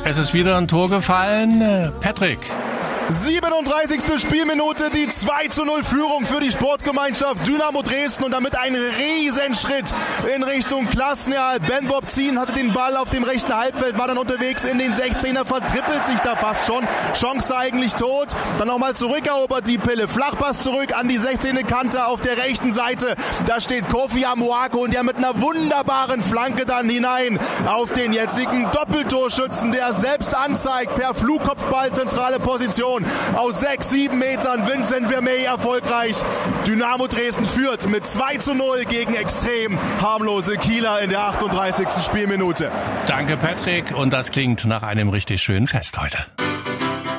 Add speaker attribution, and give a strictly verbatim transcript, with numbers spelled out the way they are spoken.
Speaker 1: Es ist wieder ein Tor gefallen. Patrick.
Speaker 2: siebenunddreißigste Spielminute, die zwei zu null Führung für die Sportgemeinschaft Dynamo Dresden und damit ein Riesenschritt in Richtung Klassenerhalt. Ben Bobzin hatte den Ball auf dem rechten Halbfeld, war dann unterwegs in den sechzehner, vertrippelt sich da fast schon. Chance eigentlich tot. Dann nochmal zurückerobert die Pille. Flachpass zurück an die sechzehnte Kante auf der rechten Seite. Da steht Kofi Amoako und der mit einer wunderbaren Flanke dann hinein auf den jetzigen Doppeltorschützen, der selbst anzeigt per Flugkopfball zentrale Position. Aus sechs, sieben Metern Vincent Vermey erfolgreich. Dynamo Dresden führt mit zwei zu null gegen extrem harmlose Kieler in der achtunddreißigsten Spielminute.
Speaker 1: Danke, Patrick. Und das klingt nach einem richtig schönen Fest heute.